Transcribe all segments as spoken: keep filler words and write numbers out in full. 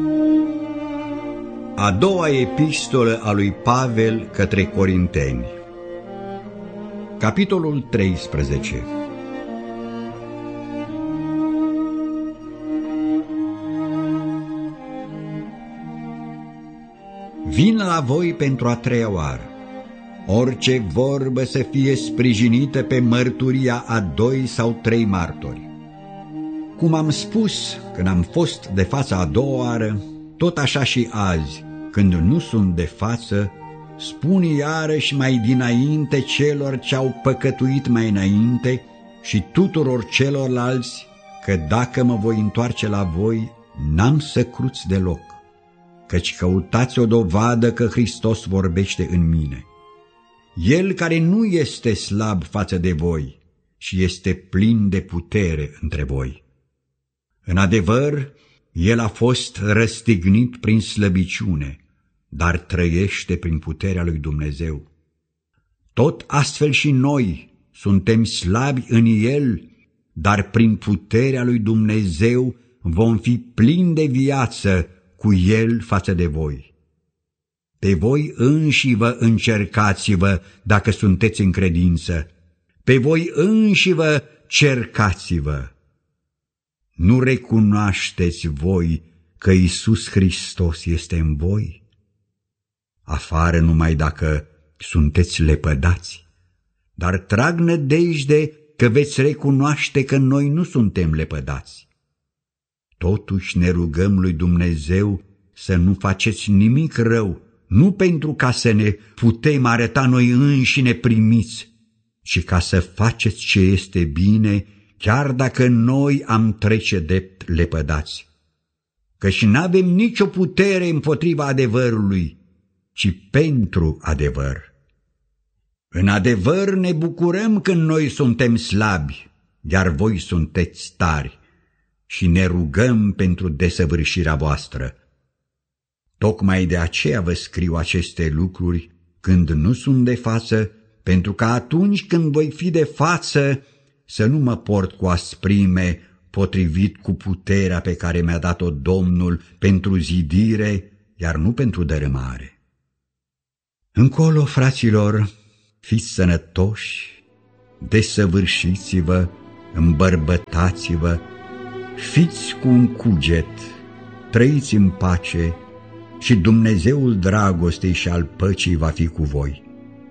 A doua epistolă a lui Pavel către Corinteni. Capitolul treisprezece. Vin la voi pentru a treia oară. Orice vorbă să fie sprijinită pe mărturia a doi sau trei martori. Cum am spus când am fost de față a doua oară, tot așa și azi, când nu sunt de față, spun iarăși mai dinainte celor ce au păcătuit mai înainte și tuturor celorlalți că dacă mă voi întoarce la voi, n-am să cruț deloc, căci căutați o dovadă că Hristos vorbește în mine. El care nu este slab față de voi și este plin de putere între voi. În adevăr, el a fost răstignit prin slăbiciune, dar trăiește prin puterea lui Dumnezeu. Tot astfel și noi suntem slabi în el, dar prin puterea lui Dumnezeu vom fi plini de viață cu el față de voi. Pe voi înși vă încercați-vă dacă sunteți în credință, pe voi înși vă cercați-vă. Nu recunoașteți voi că Iisus Hristos este în voi? Afară numai dacă sunteți lepădați, dar trag nădejde că veți recunoaște că noi nu suntem lepădați. Totuși ne rugăm lui Dumnezeu să nu faceți nimic rău, nu pentru ca să ne putem arăta noi înșine primiți, ci ca să faceți ce este bine, chiar dacă noi am trece drept lepădați. Căci n-avem nicio putere împotriva adevărului, ci pentru adevăr. În adevăr ne bucurăm când noi suntem slabi, iar voi sunteți tari, și ne rugăm pentru desăvârșirea voastră. Tocmai de aceea vă scriu aceste lucruri când nu sunt de față, pentru că atunci când voi fi de față să nu mă port cu asprime, potrivit cu puterea pe care mi-a dat-o Domnul pentru zidire, iar nu pentru dărâmare. Încolo, fraților, fiți sănătoși, desăvârșiți-vă, îmbărbătați-vă, fiți cu un cuget, trăiți în pace și Dumnezeul dragostei și al păcii va fi cu voi.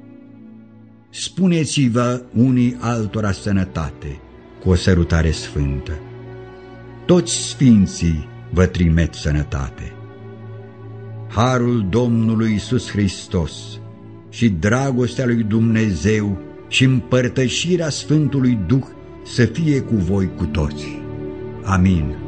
Spuneți-vă unii altora sănătate cu o sărutare sfântă. Toți sfinții vă trimet sănătate. Harul Domnului Iisus Hristos și dragostea lui Dumnezeu și împărtășirea Sfântului Duh să fie cu voi cu toți. Amin.